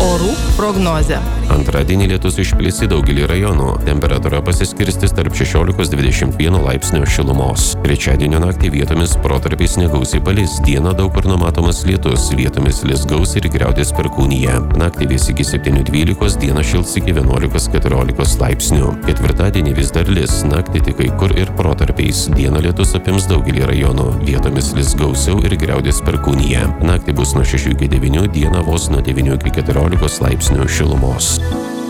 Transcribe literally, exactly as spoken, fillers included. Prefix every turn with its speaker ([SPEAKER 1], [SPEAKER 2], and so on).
[SPEAKER 1] Orų prognozė.
[SPEAKER 2] Antradienį lietus išplis į daugelį rajonų. Temperatūra pasiskirstys tarp šešiolikos dvidešimt vieno laipsnio šilumos. Trečiadienio naktį vietomis protarpiais negausiai palis. Dieną daug kur numatomas lietus, vietomis lis gausiai ir griaudės perkūnija. Naktį vės iki septynių dvylikos, dieną šils iki vienuolikos keturiolikos laipsnių. Ketvirtadienį vis dar lis, naktį tik kai kur ir protarpiais. Dieną lietus apims daugelį rajonų, vietomis lis gausiau ir griaudės perkūnija. Naktį bus nuo šešių iki devynių, dieną vos nuo devynių iki keturiolikos laipsnių šilumos.